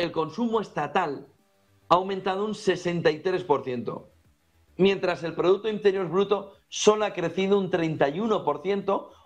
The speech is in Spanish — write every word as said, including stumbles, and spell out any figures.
el consumo estatal ha aumentado un sesenta y tres por ciento, mientras el Producto Interior Bruto solo ha crecido un treinta y uno por ciento